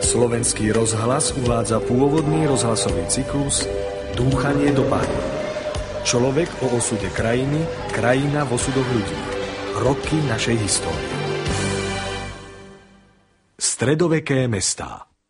Slovenský rozhlas uvádza pôvodný rozhlasový cyklus Dúchanie do pádu. Človek o osude krajiny, krajina v osudoch ľudí. Roky našej histórie. Stredoveké mestá.